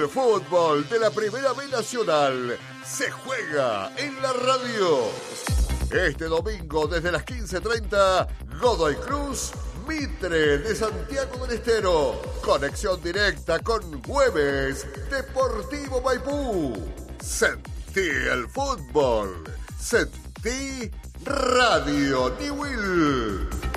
El fútbol de la Primera B Nacional se juega en la radio. Este domingo desde las 15:30, Godoy Cruz, Mitre de Santiago del Estero. Conexión directa con Güemes Deportivo Maipú. Sentí el fútbol. Sentí Radio Newell.